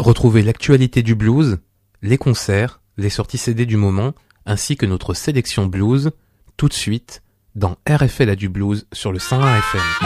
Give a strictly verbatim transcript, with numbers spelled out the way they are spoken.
Retrouvez l'actualité du blues, les concerts, les sorties C D du moment, ainsi que notre sélection blues, tout de suite, dans R F L a du blues sur le cent un F M.